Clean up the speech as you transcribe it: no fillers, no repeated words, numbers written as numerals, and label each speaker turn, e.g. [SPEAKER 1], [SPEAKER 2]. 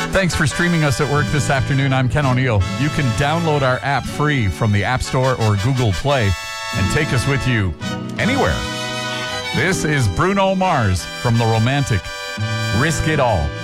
[SPEAKER 1] Thanks for streaming us at work this afternoon. I'm Ken O'Neill. You can download our app free from the App Store or Google Play and take us with you anywhere. This is Bruno Mars from The Romantic. Risk It All.